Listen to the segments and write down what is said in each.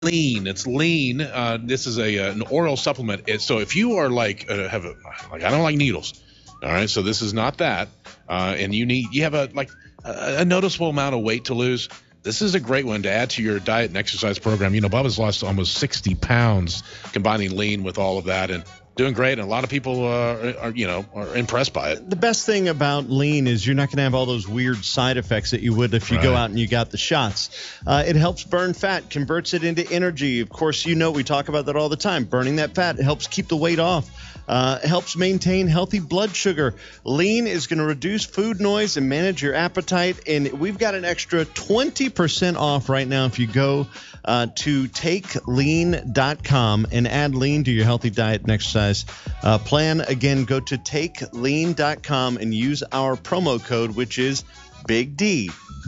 Lean. It's lean. This is an oral supplement. So if you are like I don't like needles. All right, so this is not that. And you have a noticeable amount of weight to lose. This is a great one to add to your diet and exercise program. Bubba's lost almost 60 pounds combining lean with all of that, and doing great. And a lot of people are impressed by it. The best thing about lean is you're not going to have all those weird side effects that you would if you go out and you got the shots. It helps burn fat, converts it into energy. Of course, we talk about that all the time. Burning that fat helps keep the weight off. Helps maintain healthy blood sugar. Lean is going to reduce food noise and manage your appetite. And we've got an extra 20% off right now if you go to takelean.com and add lean to your healthy diet and exercise plan. Again, go to takelean.com and use our promo code, which is Big D,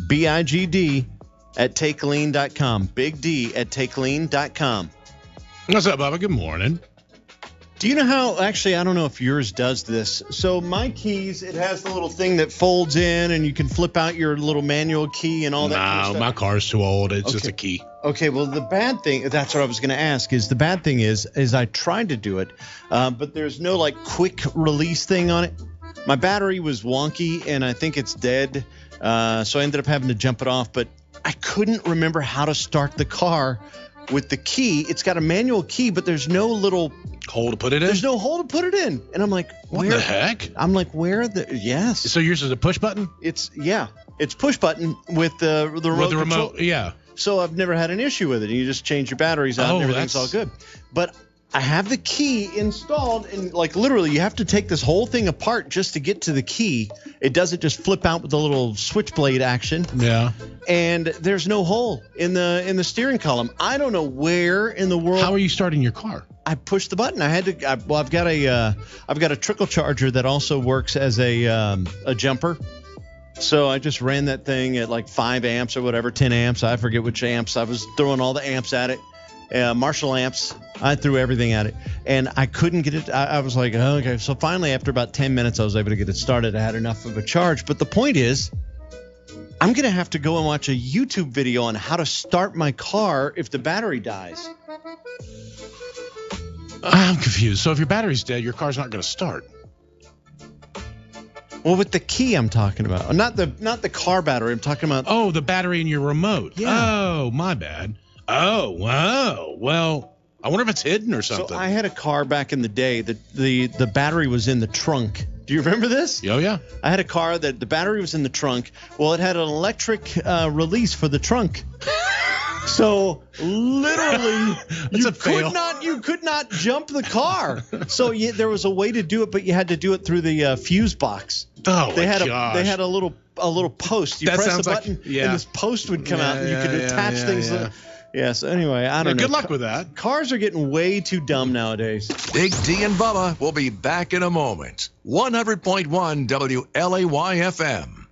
BIGD, at takelean.com. Big D at takelean.com. What's up, Bubba? Good morning. Do you know how, actually, I don't know if yours does this. So my keys, it has the little thing that folds in and you can flip out your little manual key and all that kind of stuff. My car's too old. It's just a key. Okay, well, the bad thing, that's what I was going to ask, is the bad thing is I tried to do it, but there's no quick release thing on it. My battery was wonky and I think it's dead. So I ended up having to jump it off, but I couldn't remember how to start the car with the key. It's got a manual key, but there's no little hole to put it in. There's no hole to put it in, and I'm like, what the heck? I'm like, where the yes? So yours is a push button? It's push button with the remote. With the remote, control. Yeah. So I've never had an issue with it. You just change your batteries out, and everything's all good. But I have the key installed, and literally, you have to take this whole thing apart just to get to the key. It doesn't just flip out with the little switchblade action. Yeah. And there's no hole in the steering column. I don't know where in the world. How are you starting your car? I pushed the button. I've got a trickle charger that also works as a jumper. So I just ran that thing at 5 amps or whatever, 10 amps. I forget which amps. I was throwing all the amps at it. Marshall amps. I threw everything at it, and I couldn't get it. I was like, oh, okay. So finally, after about 10 minutes, I was able to get it started. I had enough of a charge. But the point is, I'm going to have to go and watch a YouTube video on how to start my car if the battery dies. I'm confused. So if your battery's dead, your car's not going to start. Well, with the key I'm talking about. Not the car battery. I'm talking about. Oh, the battery in your remote. Yeah. Oh, my bad. Oh, wow. Well, I wonder if it's hidden or something. So I had a car back in the day that the battery was in the trunk. Do you remember this? Oh, yeah. I had a car that the battery was in the trunk. Well, it had an electric release for the trunk. So literally, you could not jump the car. So there was a way to do it, but you had to do it through the fuse box. Oh, they had a little post. You press the button, and this post would come out, and you could attach things. So anyway, I don't know. Good luck with that. Cars are getting way too dumb nowadays. Big D and Bubba will be back in a moment. 100.1 WLAY FM.